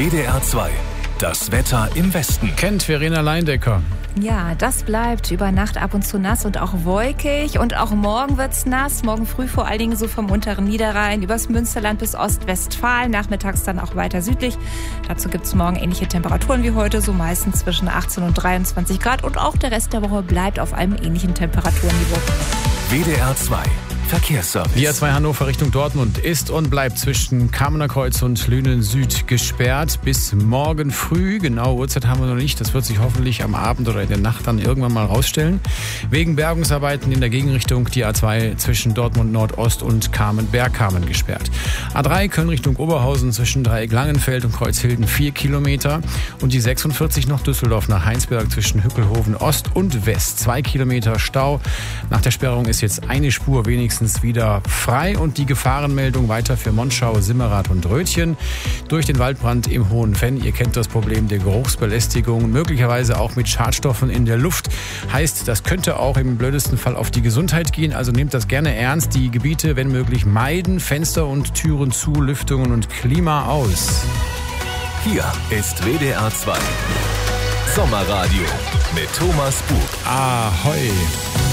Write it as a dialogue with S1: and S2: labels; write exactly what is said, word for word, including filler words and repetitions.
S1: W D R zwei. Das Wetter im Westen.
S2: Kennt Verena Leindecker.
S3: Ja, das bleibt über Nacht ab und zu nass und auch wolkig. Und auch morgen wird's nass. Morgen früh vor allen Dingen so vom unteren Niederrhein übers Münsterland bis Ostwestfalen. Nachmittags dann auch weiter südlich. Dazu gibt's morgen ähnliche Temperaturen wie heute, so meistens zwischen achtzehn und dreiundzwanzig Grad. Und auch der Rest der Woche bleibt auf einem ähnlichen Temperaturniveau.
S1: W D R zwei. Verkehrsservice.
S2: Die A zwei Hannover Richtung Dortmund ist und bleibt zwischen Kamener Kreuz und Lünen Süd gesperrt bis morgen früh. Genaue Uhrzeit haben wir noch nicht. Das wird sich hoffentlich am Abend oder in der Nacht dann irgendwann mal rausstellen. Wegen Bergungsarbeiten in der Gegenrichtung die A zwei zwischen Dortmund Nordost und Kamen-Bergkamen gesperrt. A drei Köln Richtung Oberhausen zwischen Dreieck Langenfeld und Kreuzhilden vier Kilometer. Und die sechsundvierzig noch Düsseldorf nach Heinsberg zwischen Hückelhoven Ost und West. Zwei Kilometer Stau. Nach der Sperrung ist jetzt eine Spur wenigstens wieder frei und die Gefahrenmeldung weiter für Monschau, Simmerath und Rötchen. Durch den Waldbrand im Hohen Venn, ihr kennt das Problem der Geruchsbelästigung, möglicherweise auch mit Schadstoffen in der Luft. Heißt, das könnte auch im blödesten Fall auf die Gesundheit gehen, also nehmt das gerne ernst. Die Gebiete, wenn möglich, meiden, Fenster und Türen zu, Lüftungen und Klima aus.
S1: Hier ist W D R zwei. Sommerradio mit Thomas Bug.
S2: Ahoi!